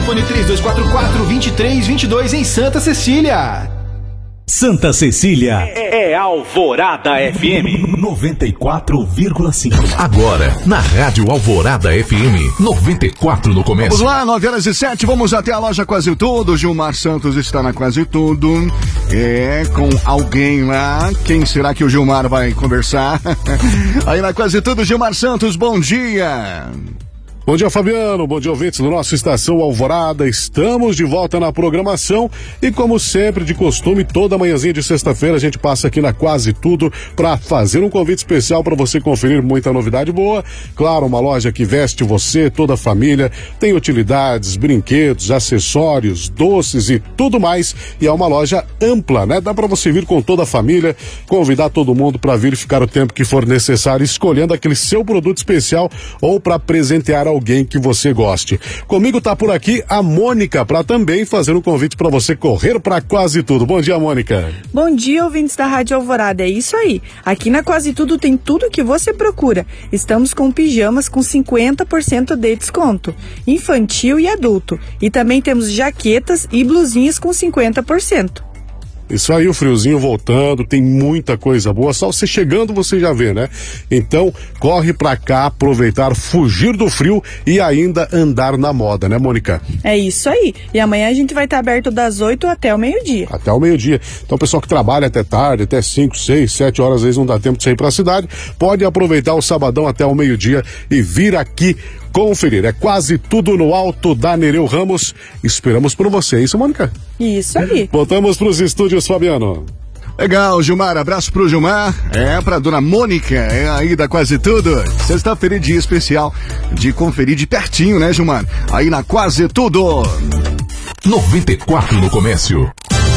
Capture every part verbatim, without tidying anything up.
telefone três dois quatro quatro, dois três dois dois em Santa Cecília. Santa Cecília é, é Alvorada F M noventa e quatro vírgula cinco. Agora, na Rádio Alvorada F M noventa e quatro no começo. Vamos lá, nove horas e sete, vamos até a loja Quase Tudo. Gilmar Santos está na Quase Tudo. É, com alguém lá. Quem será que o Gilmar vai conversar? Aí na Quase Tudo, Gilmar Santos, bom dia. Bom dia, Fabiano. Bom dia, ouvintes do nosso Estação Alvorada. Estamos de volta na programação e, como sempre, de costume, toda manhãzinha de sexta-feira a gente passa aqui na Quase Tudo para fazer um convite especial para você conferir muita novidade boa. Claro, uma loja que veste você, toda a família, tem utilidades, brinquedos, acessórios, doces e tudo mais. E é uma loja ampla, né? Dá para você vir com toda a família, convidar todo mundo para vir e ficar o tempo que for necessário, escolhendo aquele seu produto especial ou para presentear alguém alguém que você goste. Comigo tá por aqui a Mônica para também fazer um convite para você correr para Quase Tudo. Bom dia, Mônica. Bom dia, ouvintes da Rádio Alvorada. É isso aí. Aqui na Quase Tudo tem tudo que você procura. Estamos com pijamas com cinquenta por cento de desconto, infantil e adulto. E também temos jaquetas e blusinhas com cinquenta por cento. Isso aí, o friozinho voltando, tem muita coisa boa, só você chegando você já vê, né? Então, corre pra cá, aproveitar, fugir do frio e ainda andar na moda, né, Mônica? É isso aí, e amanhã a gente vai estar aberto das oito até o meio-dia. Até o meio-dia. Então, o pessoal que trabalha até tarde, até cinco, seis, sete horas, às vezes não dá tempo de sair pra cidade, pode aproveitar o sabadão até o meio-dia e vir aqui conferir. É Quase Tudo no Alto da Nereu Ramos. Esperamos por você, é isso, Mônica? Isso aí. Voltamos pros estúdios, Fabiano. Legal, Gilmar, abraço pro Gilmar, é pra dona Mônica, é aí da Quase Tudo. Sexta-feira é dia especial de conferir de pertinho, né, Gilmar? Aí na Quase Tudo. noventa e quatro no comércio.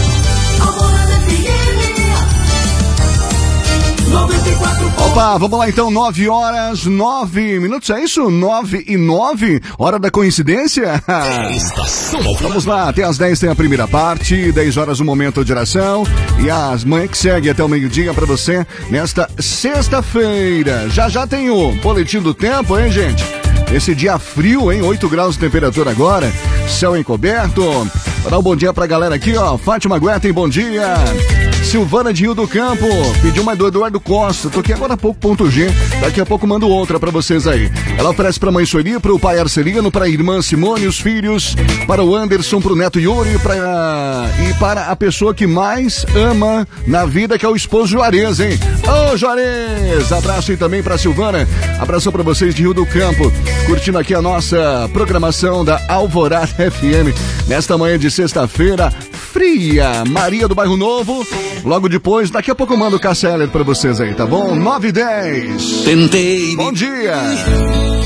Opa, vamos lá então, nove horas, nove minutos, é isso? Nove e nove, hora da coincidência? Vamos lá, até as dez tem a primeira parte, dez horas o momento de oração e as manhãs que segue até o meio-dia pra você nesta sexta-feira. Já já tem o boletim do tempo, hein, gente? Esse dia frio, hein? oito graus de temperatura agora, céu encoberto. Vou dar um bom dia pra galera aqui, ó. Fátima Guetem, bom dia. Silvana de Rio do Campo, pediu uma do Eduardo Costa. Tô aqui agora há pouco, ponto G. Daqui a pouco mando outra pra vocês aí. Ela oferece pra mãe Sueli, pro pai Arcelino, pra irmã Simone, os filhos, para o Anderson, pro neto Yuri, pra... e para a pessoa que mais ama na vida, que é o esposo Juarez, hein? Ô, Juarez! Abraço aí também pra Silvana. Abraço pra vocês de Rio do Campo. Curtindo aqui a nossa programação da Alvorada F M. Nesta manhã de sexta-feira, fria. Maria do Bairro Novo. Logo depois, daqui a pouco eu mando o Casseller pra vocês aí, tá bom? nove e dez. Tentei. Bom dia.